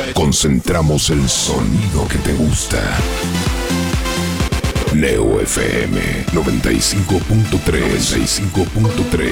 Concentramos el sonido que te gusta. Neo FM 95.3.